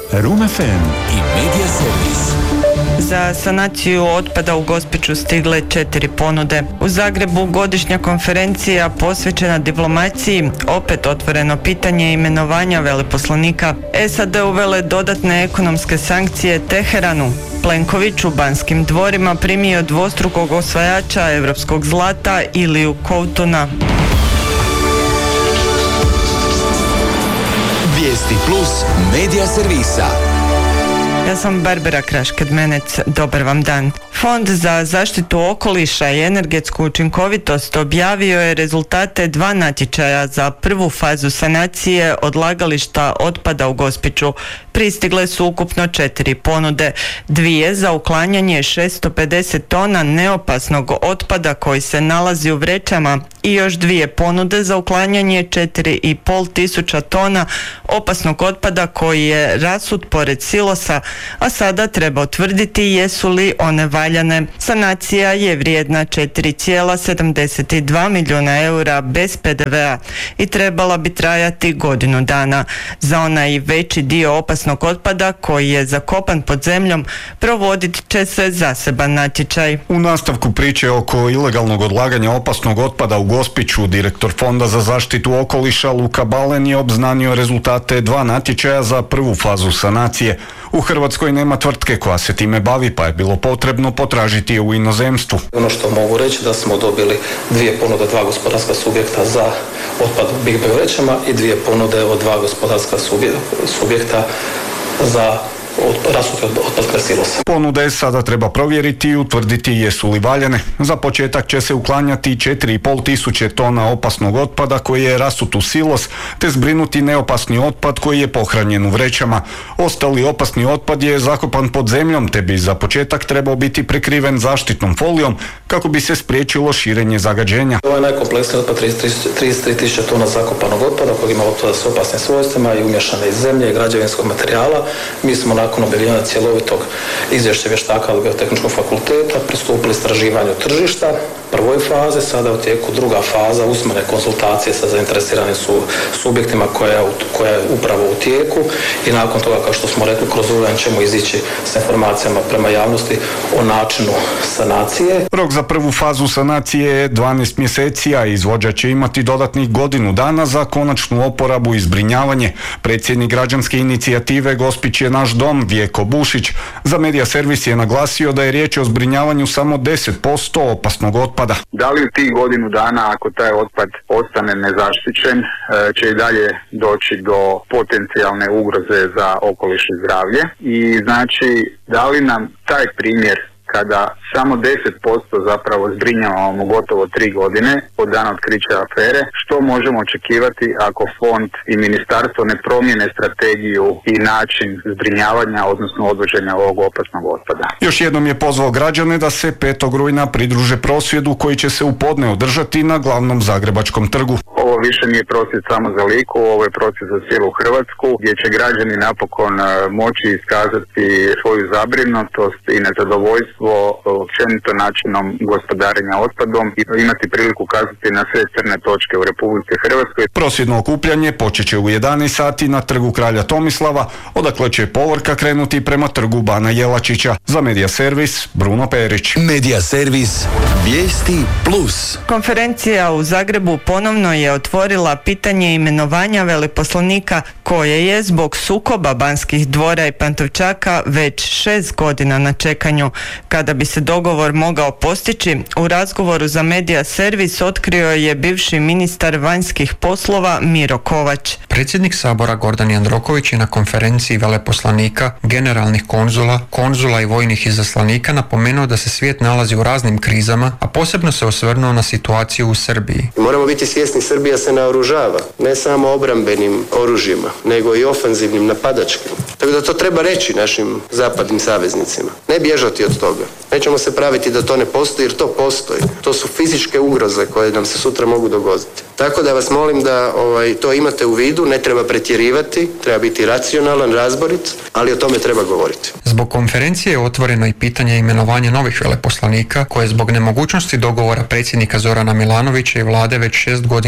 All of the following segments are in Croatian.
Room FM i Media Servis. Za sanaciju otpada u Gospiću stigle 4 ponude. U Zagrebu godišnja konferencija posvećena diplomaciji, opet otvoreno pitanje imenovanja veleposlanika. SAD uvele dodatne ekonomske sankcije Teheranu. Plenković u Banskim dvorima primio dvostrukog osvajača europskog zlata Iliju Koutuna. Vijesti plus Media Servisa. Ja sam Barbara Krašked-Menec, dobar vam dan. Fond za zaštitu okoliša i energetsku učinkovitost objavio je rezultate 2 natječaja za prvu fazu sanacije odlagališta otpada u Gospiću. Pristigle su ukupno 4 ponude, 2 za uklanjanje 650 tona neopasnog otpada koji se nalazi u vrećama i još 2 ponude za uklanjanje 4,5 tisuća tona opasnog otpada koji je rasut pored silosa, a sada treba utvrditi jesu li one valjane. Sanacija je vrijedna 4,72 milijuna eura bez PDV-a i trebala bi trajati godinu dana. Za onaj veći dio opasnog otpada koji je zakopan pod zemljom provodit će se zaseban natječaj. U nastavku priče oko ilegalnog odlaganja opasnog otpada u Gospiću, direktor Fonda za zaštitu okoliša Luka Balen je obznanio rezultate 2 natječaja za prvu fazu sanacije. U Hrvatskoj nema tvrtke koja se time bavi, pa je bilo potrebno potražiti je u inozemstvu. Ono što mogu reći da smo dobili 2 ponude 2 gospodarska subjekta za otpad u Big Bang vrećama i 2 ponude od 2 gospodarska subjekta za rasuti otpad kraj silosa. Ponude sada treba provjeriti i utvrditi jesu li valjane. Za početak će se uklanjati 4,5 tisuće tona opasnog otpada koji je rasut u silos, te zbrinuti neopasni otpad koji je pohranjen u vrećama. Ostali opasni otpad je zakopan pod zemljom, te bi za početak trebao biti prekriven zaštitnom folijom kako bi se spriječilo širenje zagađenja. Ovo je najkompleksniji otpad, 33 tisuće tona zakopanog otpada koji ima otpada s opasnim svojstvima i umješane iz zemlje i građevinskog materijala. Mi smo nakon objavljivanja cjelovitog izvješća vještaka Biotehničkog fakulteta pristupili istraživanju tržišta prvoj faze, sada u tijeku druga faza usmene konzultacije sa zainteresiranim subjektima koja je upravo u tijeku i nakon toga, kao što smo rekli, kroz rujan ćemo izići s informacijama prema javnosti o načinu sanacije. Rok za prvu fazu sanacije je 12 mjeseci, a izvođač će imati dodatnih godinu dana za konačnu oporabu i zbrinjavanje. Predsjednik građanske inicijative Gospić je naš dom, Vjeko Bušić, za Media Servis je naglasio da je riječ o zbrinjavanju samo 10% opasnog otpada. Da li u tih godinu dana, ako taj otpad ostane nezaštićen, će i dalje doći do potencijalne ugroze za okoliš i zdravlje? I znači, da li nam taj primjer kada samo 10% zapravo zbrinjavamo gotovo 3 godine od dana otkrića afere, što možemo očekivati ako fond i ministarstvo ne promijene strategiju i način zbrinjavanja, odnosno odvoženja ovog opasnog otpada. Još jednom je pozvao građane da se 5. rujna pridruže prosvjedu koji će se u podne održati na glavnom Zagrebačkom trgu. Ovo više nije prosvjed samo za Liku, ovo je prosvjed za cijelu Hrvatsku, gdje će građani napokon moći iskazati svoju zabrinutost i nezadovoljstvo općenito načinom gospodarenja otpadom i imati priliku ukazati na sve crne točke u Republici Hrvatskoj. Prosvjedno okupljanje počet će u 11 sati na trgu Kralja Tomislava, odakle će povorka krenuti prema trgu Bana Jelačića. Za Media Servis, Bruno Perić. Media Servis, vijesti plus. Konferencija u Zagrebu ponovno je otvorila pitanje imenovanja veleposlanika koje je zbog sukoba Banskih dvora i Pantovčaka već 6 godina na čekanju. Kada bi se dogovor mogao postići, u razgovoru za Media Servis otkrio je bivši ministar vanjskih poslova Miro Kovač. Predsjednik Sabora Gordan Jandroković je na konferenciji veleposlanika, generalnih konzula i vojnih izaslanika napomenuo da se svijet nalazi u raznim krizama, a posebno se osvrnuo na situaciju u Srbiji. Moramo biti svjesni, Srbija se naoružava, ne samo obrambenim oružjima, nego i ofanzivnim, napadačkim. Tako da to treba reći našim zapadnim saveznicima. Ne bježati od toga. Nećemo se praviti da to ne postoji, jer to postoji. To su fizičke ugroze koje nam se sutra mogu dogoditi. Tako da vas molim da to imate u vidu, ne treba pretjerivati, treba biti racionalan, razborit, ali o tome treba govoriti. Zbog konferencije je otvoreno i pitanje imenovanja novih veleposlanika, koje zbog nemogućnosti dogovora predsjednika Zorana Milanovića i vlade već 6 godina na čekanju.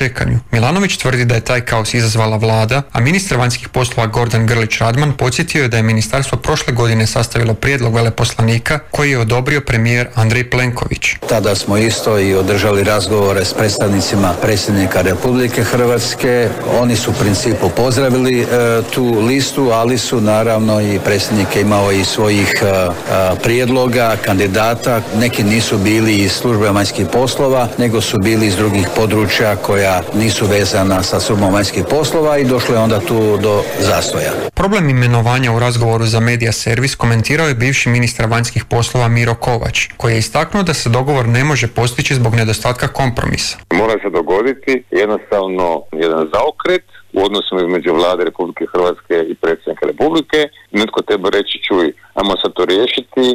čekanju. Milanović tvrdi da je taj kaos izazvala vlada, a ministar vanjskih poslova Gordan Grlić Radman podsjetio je da je ministarstvo prošle godine sastavilo prijedlog veleposlanika koji je odobrio premijer Andrej Plenković. Tada smo isto i održali razgovore s predstavnicima predsjednika Republike Hrvatske. Oni su u principu pozdravili tu listu, ali su naravno i predsjednik je imao i svojih prijedloga, kandidata. Neki nisu bili iz službe vanjskih poslova, nego su bili iz drugih područja koja nisu vezana sa službom vanjskih poslova i došlo je onda tu do zastoja. Problem imenovanja u razgovoru za Media Servis komentirao je bivši ministar vanjskih poslova Miro Kovač, koji je istaknuo da se dogovor ne može postići zbog nedostatka kompromisa. Mora se dogoditi jednostavno jedan zaokret u odnosima između vlade Republike Hrvatske i predsjednika Republike. Netko treba reći, čuj, ajmo sad to riješiti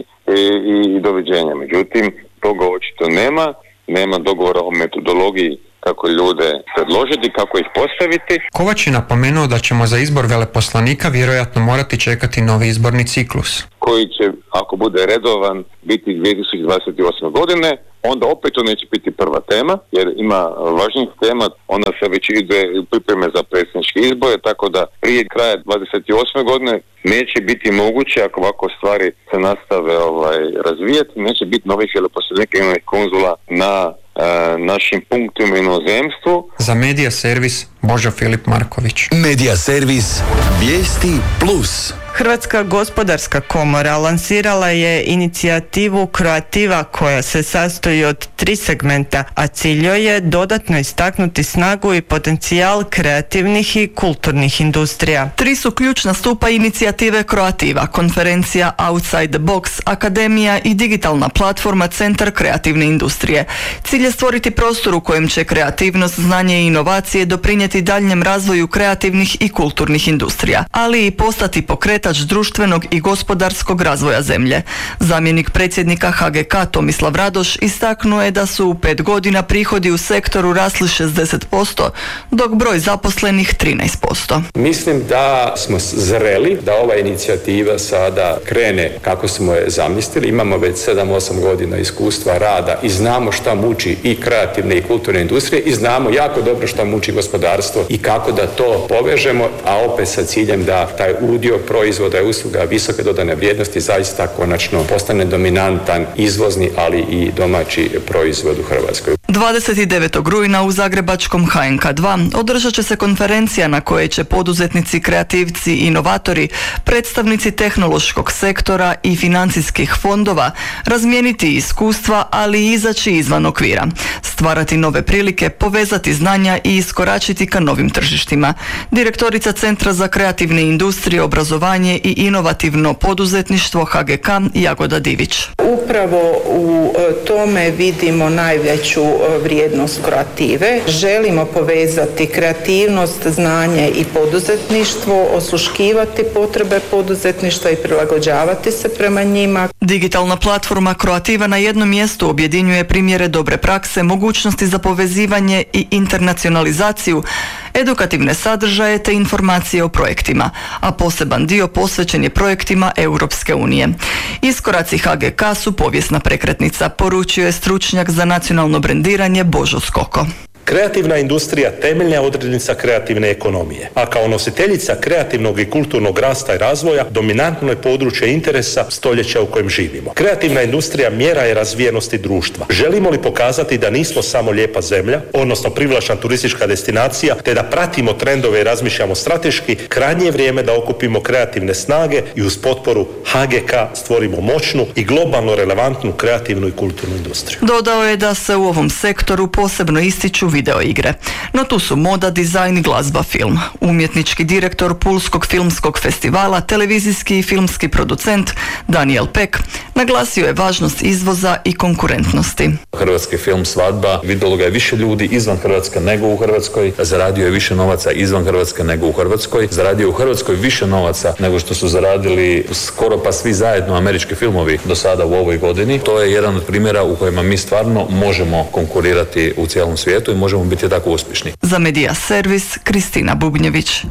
i doviđenja. Međutim, toga očito nema dogovora o metodologiji kako ljude predložiti, kako ih postaviti. Kovač je napomenuo da ćemo za izbor veleposlanika vjerojatno morati čekati novi izborni ciklus, koji će, ako bude redovan, biti 2028. godine. Onda opet to neće biti prva tema, jer ima važnijih tema, onda se već ide pripreme za predsjedničke izbore, tako da prije kraja 28. godine neće biti moguće, ako ovako stvari se nastave razvijati, neće biti novih veleposlanika i novih konzula na našim punktima inozemstvu. Za Media Servis Božo Filip Marković. Media Servis Vijesti Plus. Hrvatska gospodarska komora lansirala je inicijativu Croativa koja se sastoji od 3 segmenta, a cilj joj je dodatno istaknuti snagu i potencijal kreativnih i kulturnih industrija. 3 su ključna stupa inicijative Croativa, konferencija Outside the Box, akademija i digitalna platforma Centar kreativne industrije. Cilj je stvoriti prostor u kojem će kreativnost, znanje i inovacije doprinijeti daljnjem razvoju kreativnih i kulturnih industrija, ali i postati pokretač društvenog i gospodarskog razvoja zemlje. Zamjenik predsjednika HGK Tomislav Radoš istaknuo je da su u 5 godina prihodi u sektoru rasli 60%, dok broj zaposlenih 13%. Mislim da smo zreli da ova inicijativa sada krene kako smo je zamislili. Imamo već 7-8 godina iskustva rada i znamo šta muči i kreativne i kulturne industrije i znamo jako dobro šta muči gospodarstvo i kako da to povežemo, a opet sa ciljem da taj udio proizvoda i usluga visoke dodane vrijednosti zaista konačno postane dominantan izvozni, ali i domaći proizvod u Hrvatskoj. 29. rujna u zagrebačkom HNK2 održat će se konferencija na kojoj će poduzetnici, kreativci, inovatori, predstavnici tehnološkog sektora i financijskih fondova razmijeniti iskustva, ali i izaći izvan okvira, stvarati nove prilike, povezati znanja i iskoračiti ka novim tržištima. Direktorica Centra za kreativne industrije, obrazovanje i inovativno poduzetništvo HGK Jagoda Divić. Upravo u tome vidimo najveću vrijednost Croative. Želimo povezati kreativnost, znanje i poduzetništvo, osluškivati potrebe poduzetništva i prilagođavati se prema njima. Digitalna platforma Croativa na jednom mjestu objedinjuje primjere dobre prakse, mogućnosti za povezivanje i internacionalizaciju, edukativne sadržaje te informacije o projektima, a poseban dio posvećen je projektima Europske unije. Iskoraci HGK su povijesna prekretnica, poručio je stručnjak za nacionalno brendiranje Božo Skoko. Kreativna industrija temeljna je odrednica kreativne ekonomije, a kao nositeljica kreativnog i kulturnog rasta i razvoja dominantno je područje interesa stoljeća u kojem živimo. Kreativna industrija mjera je razvijenosti društva. Želimo li pokazati da nismo samo lijepa zemlja, odnosno privlačna turistička destinacija, te da pratimo trendove i razmišljamo strateški, krajnje je vrijeme da okupimo kreativne snage i uz potporu HGK stvorimo moćnu i globalno relevantnu kreativnu i kulturnu industriju. Dodao je da se u ovom sektoru posebno ističu video igre. No tu su moda, dizajn, glazba, film. Umjetnički direktor Pulskog filmskog festivala, televizijski i filmski producent Daniel Pek naglasio je važnost izvoza i konkurentnosti. Hrvatski film Svadba vidjelo ga je više ljudi izvan Hrvatske nego u Hrvatskoj, zaradio je više novaca izvan Hrvatske nego u Hrvatskoj, zaradio je u Hrvatskoj više novaca nego što su zaradili skoro pa svi zajedno američki filmovi do sada u ovoj godini. To je jedan od primjera u kojima mi stvarno možemo konkurirati u cijelom svijetu i možemo biti tako uspješni. Za Media Servis Kristina Bubnjević.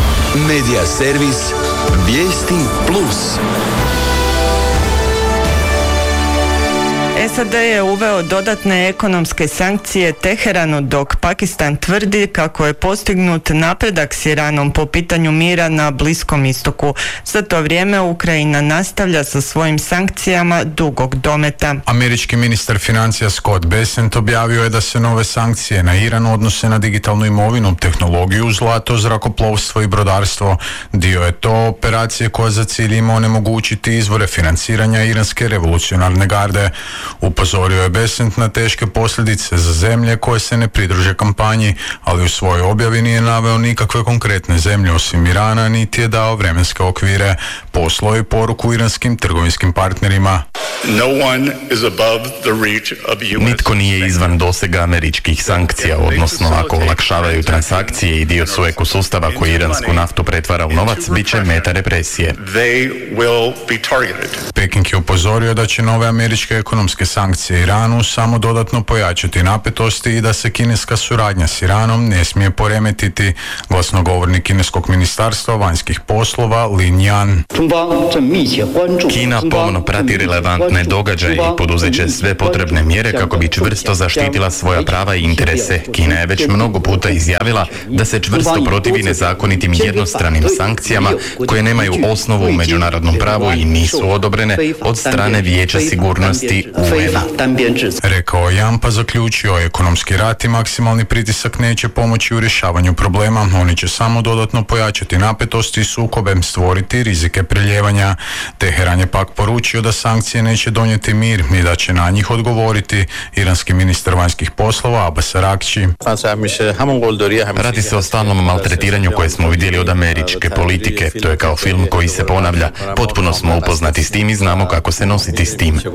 Media Servis Vijesti Plus. SAD je uveo dodatne ekonomske sankcije Teheranu, dok Pakistan tvrdi kako je postignut napredak s Iranom po pitanju mira na Bliskom istoku. Za to vrijeme Ukrajina nastavlja sa svojim sankcijama dugog dometa. Američki ministar financija Scott Bessent objavio je da se nove sankcije na Iran odnose na digitalnu imovinu, tehnologiju, zlato, zrakoplovstvo i brodarstvo. Dio je to operacije koja za cilj ima onemogućiti izvore financiranja iranske revolucionarne garde. Upozorio je Bessent na teške posljedice za zemlje koje se ne pridruže kampanji, ali u svojoj objavi nije naveo nikakve konkretne zemlje osim Irana, niti je dao vremenske okvire. Poslao je poruku iranskim trgovinskim partnerima. Nitko nije izvan dosega američkih sankcija, odnosno ako olakšavaju transakcije i dio su ekosustava koji iransku naftu pretvara u novac, bit će meta represije. Peking je upozorio da će nove američke ekonomske sankcije Iranu samo dodatno pojačati napetosti i da se kineska suradnja s Iranom ne smije poremetiti, glasnogovornik kineskog ministarstva vanjskih poslova Lin Yan. Kina pomno prati relevantne događaje i poduzet će sve potrebne mjere kako bi čvrsto zaštitila svoja prava i interese. Kina je već mnogo puta izjavila da se čvrsto protivi nezakonitim jednostranim sankcijama koje nemaju osnovu u međunarodnom pravu i nisu odobrene od strane Vijeća sigurnosti UN-a. Rekao Yan, pa zaključio, ekonomski rat i maksimalni pritisak neće pomoći u rješavanju problema, oni će samo dodatno pojačati napetosti i sukobe, stvoriti rizike preljevanja. Teheran je pak poručio da sankcije neće donijeti mir i da će na njih odgovoriti. Iranski ministar vanjskih poslova Abbas Araghchi. Radi se o stalnom maltretiranju koje smo vidjeli od američke politike. To je kao film koji se ponavlja. Potpuno smo upoznati s tim i znamo kako se nositi s tim.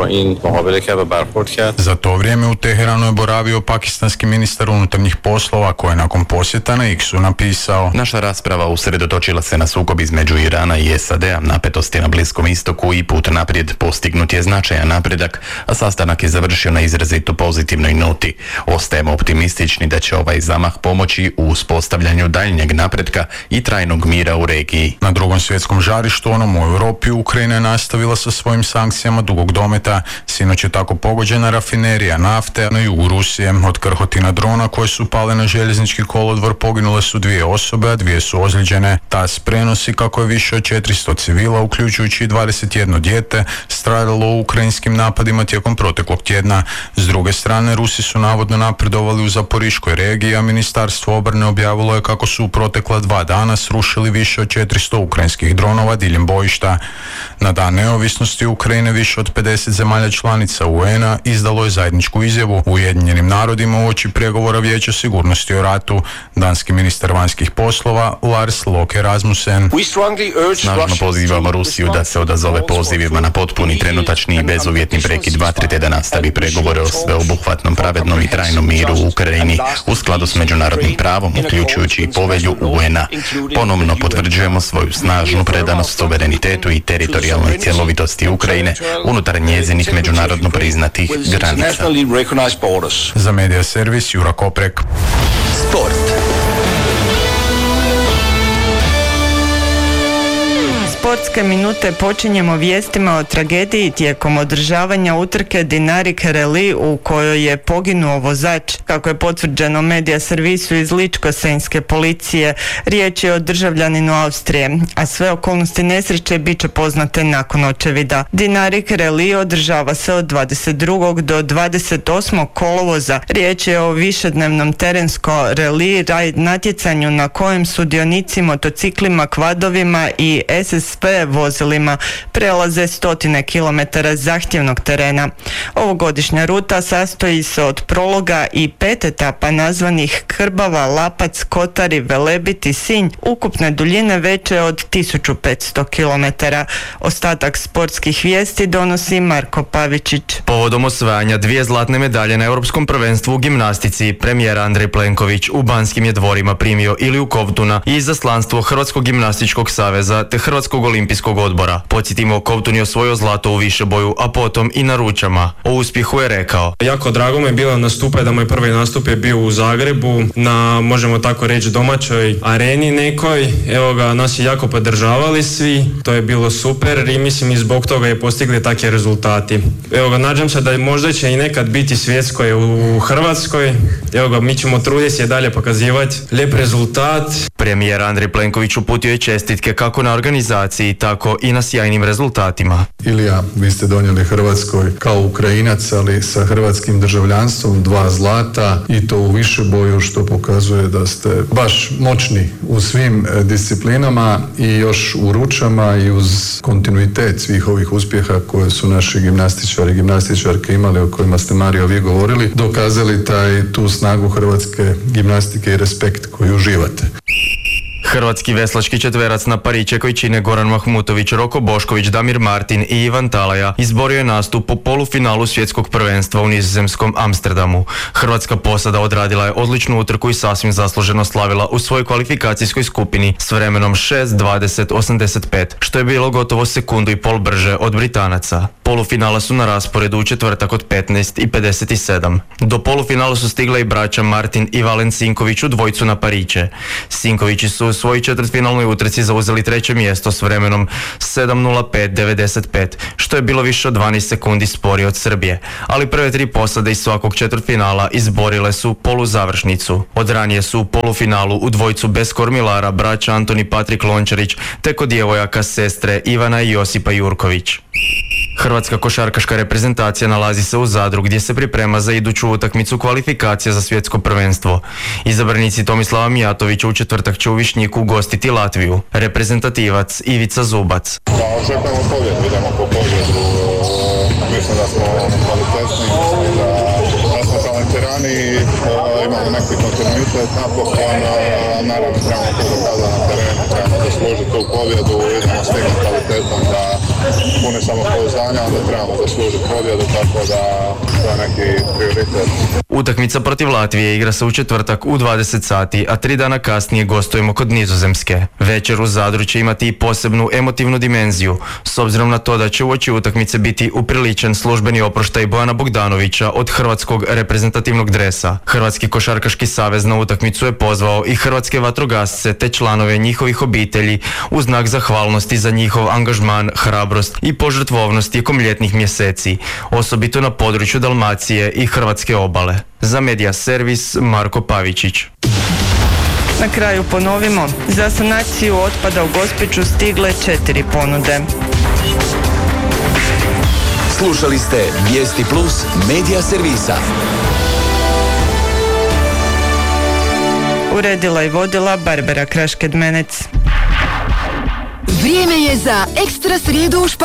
Za to vrijeme u Teheranu je boravio pakistanski ministar unutarnjih poslova koji je nakon posjeta na X-u napisao: Naša rasprava usredotočila se na sukob između Irana i SAD-a, napetosti na Bliskom istoku i put naprijed. Postignut je značajan napredak, a sastanak je završio na izrazito pozitivnoj noti. Ostajemo optimistični da će ovaj zamah pomoći u uspostavljanju daljnjeg napretka i trajnog mira u regiji. Na drugom svjetskom žarištu, onom u Europi, Ukrajina je nastavila sa svojim sankcijama dugog dometa. Sinoć je tako pogođena rafinerija nafte na jugu Rusije. Od krhotina drona koje su pale na željeznički kolodvor poginule su 2 osobe, a 2 su ozlijeđene. TASS prenosi kako je više od 400 civila, uključujući i 21 dijete, stradalo u ukrajinskim napadima tijekom proteklog tjedna. S druge strane, Rusi su navodno napredovali u Zaporiškoj regiji, a Ministarstvo obrane objavilo je kako su u protekla 2 dana srušili više od 400 ukrajinskih dronova diljem bojišta. Na dan neovisnosti Ukrajine više od 50 zemalja članica UN-a izdalo je zajedničku izjavu Ujedinjenim narodima uoči pregovora Vijeća sigurnosti o ratu. Danski ministar vanjskih poslova Lars Løkke Rasmussen. Snažno pozivamo Rusiju da se odazove pozivima na potpuni, trenutačni i bezuvjetni prekid vatre te da nastavi pregovore o sveobuhvatnom, pravednom i trajnom miru u Ukrajini u skladu s međunarodnim pravom, uključujući i povelju UN-a. Ponovno potvrđujemo svoju snažnu predanost suverenitetu i teritorijalnoj cjelovitosti Ukrajine unutar njezinih međunarodno priznatih granica. Za Medija servis Jura Koprek. Sport. Sportske minute počinjemo vijestima o tragediji tijekom održavanja utrke Dinarik Rally u kojoj je poginuo vozač. Kako je potvrđeno Medija servisu iz Ličko-senjske policije, riječ je o državljaninu Austrije, a sve okolnosti nesreće bit će poznate nakon očevida. Dinarik Rally održava se od 22. do 28. kolovoza. Riječ je o višednevnom terensko rally raid natjecanju na kojem sudionici motociklima, kvadovima i SSP vozilima prelaze 100 kilometara zahtjevnog terena. Ovogodišnja ruta sastoji se od prologa i 5 etapa nazvanih Krbava, Lapac, Kotari, Velebit i Sinj, ukupne duljine veće od 1500 kilometara. Ostatak sportskih vijesti donosi Marko Pavičić. Povodom osvajanja 2 zlatne medalje na Europskom prvenstvu u gimnastici, premijer Andrej Plenković u Banskim je dvorima primio Iliju Kovtuna i izaslanstvo Hrvatskog gimnastičkog saveza te Hrvatskog olimpijskog odbora. Podsjetimo, Kovtun je osvojio zlato u višeboju, a potom i na ručama. O uspjehu je rekao: jako drago mi je bilo nastupati, da moj prvi nastup je bio u Zagrebu na, možemo tako reći, domaćoj areni nekoj. Evo ga, nas je jako podržavali svi, to je bilo super i mislim i zbog toga je postigli takve rezultati. Evo ga, nadam se da možda će i nekad biti svjetskoj u Hrvatskoj. Evo ga, mi ćemo truditi se dalje pokazivati lijep rezultat. Premijer Andrej Plenković uputio je čestitke kako na organizaciji, tako i na sjajnim rezultatima. Ilija, vi ste donijeli Hrvatskoj kao Ukrajinac, ali sa hrvatskim državljanstvom 2 zlata i to u višeboju, što pokazuje da ste baš moćni u svim disciplinama i još u ručama i uz kontinuitet svih ovih uspjeha koje su naši gimnastičari i gimnastičarke imali, o kojima ste, Mario, vi govorili, dokazali tu snagu hrvatske gimnastike i respekt koji uživate. Hrvatski veslački četverac na pariće koji čine Goran Mahmutović, Roko Bošković, Damir Martin i Ivan Talaja izborio je nastup po polufinalu svjetskog prvenstva u nizozemskom Amsterdamu. Hrvatska posada odradila je odličnu utrku i sasvim zasluženo slavila u svojoj kvalifikacijskoj skupini s vremenom 6:20:85, što je bilo gotovo sekundu i pol brže od Britanaca. Polufinala su na rasporedu u četvrtak od 15:57. Do polufinala su stigla i braća Martin i Valen Sinković u dvojcu na pariće. Sinkovići su u svojoj četvrtfinalnoj utrci zauzeli 3. mjesto s vremenom 7:05:95, što je bilo više od 12 sekundi sporije od Srbije, ali prve 3 posade iz svakog četvrtfinala izborile su poluzavršnicu. Od ranije su u polufinalu u dvojcu bez kormilara braća Antoni Patrik Lončarić, te kod djevojaka sestre Ivana i Josipa Jurković. Hrvatska košarkaška reprezentacija nalazi se u Zadru gdje se priprema za iduću utakmicu kvalifikacija za svjetsko prvenstvo. Izabranici Tomislava Mijatovića u četvrtak će u Višnjiku ugostiti Latviju. Reprezentativac Ivica Zubac. Očekujemo pobjedu, idemo po pobjedu. Mislim da smo kvalitetni, da smo talentirani, imamo neki kontinuitet napokon, naravno trebamo to dokazati na terenu, trebamo zaslužiti tu pobjedu, idemo s tim mentalitetom da pune samopouzdanja, onda trebamo zaslužiti pobjedu, tako da to je neki prioritet. Utakmica protiv Latvije igra se u četvrtak u 20 sati, a 3 dana kasnije gostujemo kod Nizozemske. Večer u Zadru će imati i posebnu emotivnu dimenziju, s obzirom na to da će uoči utakmice biti upriličen službeni oproštaj Bojana Bogdanovića od hrvatskog reprezentativnog dresa. Hrvatski košarkaški savez na utakmicu je pozvao i hrvatske vatrogasce te članove njihovih obitelji u znak zahvalnosti za njihov angažman, hrabrost i požrtvovnost tijekom ljetnih mjeseci, osobito na području Dalmacije i hrvatske obale. Za Media Servis Marko Pavičić. Na kraju ponovimo, za sanaciju otpada u Gospiću stigle 4 ponude. Slušali ste Vijesti Plus Media Servisa. Uredila i vodila Barbara Kraš-Kedmenec. Vrijeme je za ekstra srijedu u